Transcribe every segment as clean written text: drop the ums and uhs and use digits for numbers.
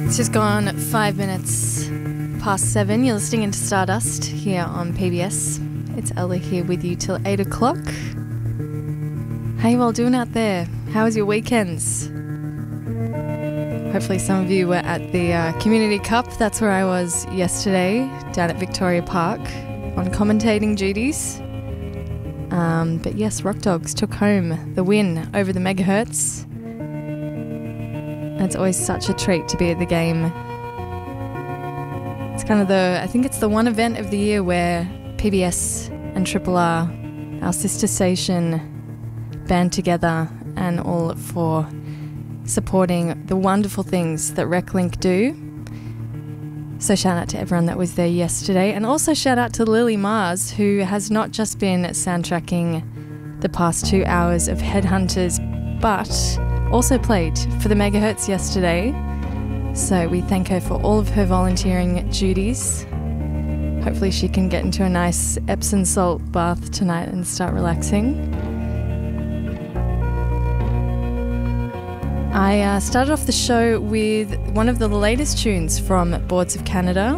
It's just gone 5 minutes past 7. You're listening into Stardust here on PBS. It's Ella here with you till 8 o'clock. How you all doing out there? How was your weekends? Hopefully some of you were at the Community Cup. That's where I was yesterday, down at Victoria Park on commentating duties. But yes, Rock Dogs took home the win over the Megahertz. It's always such a treat to be at the game. It's kind of I think it's the one event of the year where PBS and Triple R, our sister station, band together and all for supporting the wonderful things that RecLink do. So shout out to everyone that was there yesterday, and also shout out to Lily Mars, who has not just been soundtracking the past 2 hours of Headhunters, but also played for the Megahertz yesterday. So we thank her for all of her volunteering duties. Hopefully she can get into a nice Epsom salt bath tonight and start relaxing. I started off the show with one of the latest tunes from Boards of Canada,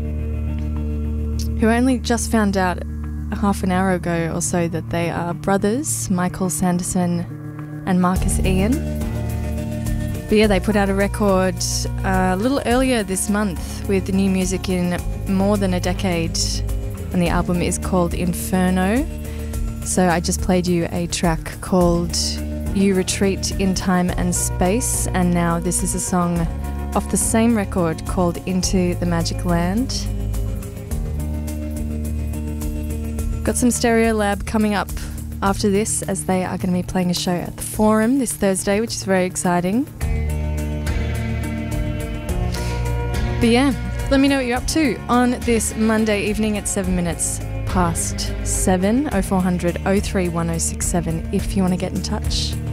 who only just found out half an hour ago or so that they are brothers, Michael Sanderson and Marcus Ian. But yeah, they put out a record a little earlier this month with new music in more than a decade, and the album is called Inferno. So I just played you a track called You Retreat in Time and Space, and now this is a song off the same record called Into the Magic Land. Got some Stereolab coming up after this, as they are going to be playing a show at the Forum this Thursday, which is very exciting. But yeah, let me know what you're up to on this Monday evening at 7 minutes past 7, 0400 031 067 if you want to get in touch.